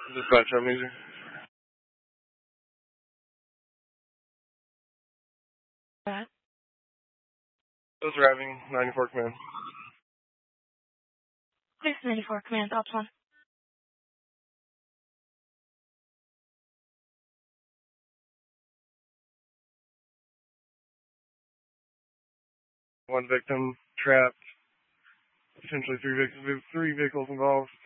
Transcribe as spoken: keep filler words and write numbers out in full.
Dispatch Amnesia. That. Those arriving, ninety-four command. This is ninety-four command, Ops one. One victim trapped. Potentially three, vic- three vehicles involved.